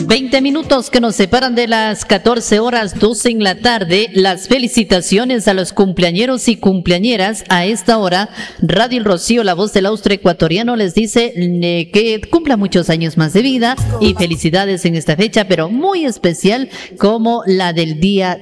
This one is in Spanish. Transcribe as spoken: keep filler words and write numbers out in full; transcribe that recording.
veinte minutos que nos separan de las catorce horas doce en la tarde. Las felicitaciones a los cumpleañeros y cumpleañeras. A esta hora, Radio El Rocío, la voz del austro ecuatoriano, les dice eh, que cumpla muchos años más de vida y felicidades en esta fecha, pero muy especial como la del día